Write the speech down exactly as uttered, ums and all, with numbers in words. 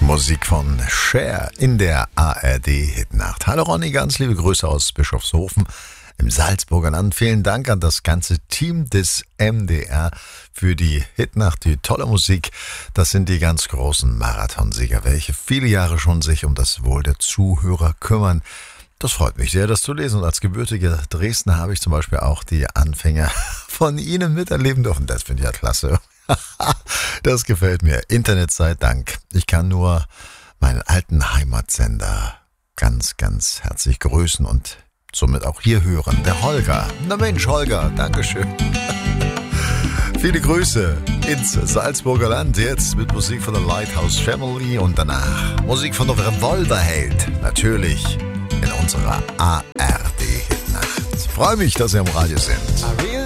Musik von Cher in der A R D-Hitnacht. Hallo Ronny, ganz liebe Grüße aus Bischofshofen im Salzburger Land. Vielen Dank an das ganze Team des M D R für die Hitnacht, die tolle Musik. Das sind die ganz großen Marathonsieger, welche viele Jahre schon sich um das Wohl der Zuhörer kümmern. Das freut mich sehr, das zu lesen. Und als gebürtiger Dresdner habe ich zum Beispiel auch die Anfänger von Ihnen miterleben dürfen. Das finde ich ja klasse. Das gefällt mir. Internet sei Dank. Ich kann nur meinen alten Heimatsender ganz, ganz herzlich grüßen und somit auch hier hören. Der Holger. Na Mensch, Holger, Dankeschön. Viele Grüße ins Salzburger Land. Jetzt mit Musik von der Lighthouse Family und danach Musik von der Revolverheld. Natürlich in unserer A R D-Hitnacht. Ich freue mich, dass Sie am Radio sind.